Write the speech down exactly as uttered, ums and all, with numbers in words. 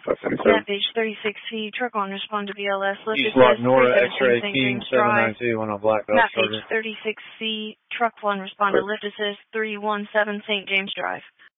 Yeah, page thirty-six C, truck one, respond to B L S. Lift East assist, Lock Nora, three X-ray, seventeen Saint King, James seven nine Drive. two, one on Black Belt Map page starter. thirty-six C, truck one, respond to lift assist, three one seven Saint James Drive.